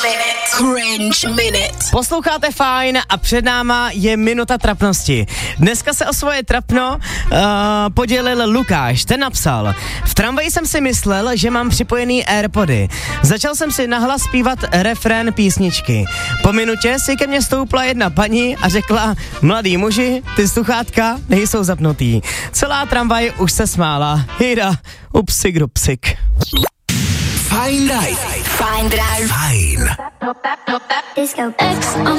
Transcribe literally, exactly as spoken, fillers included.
Cringe Minute. Posloucháte Fajn a před náma je minuta trapnosti. Dneska se o svoje trapno uh, podělil Lukáš. Ten napsal: v tramvaji jsem si myslel, že mám připojený AirPody. Začal jsem si nahlas zpívat refrén písničky. Po minutě si ke mně stoupla jedna paní a řekla: mladý muži, ty sluchátka nejsou zapnutý. Celá tramvaj už se smála. Hejda, upsik dupsik. Fajn Drive. Fajn Drive. Fajn. Disco X on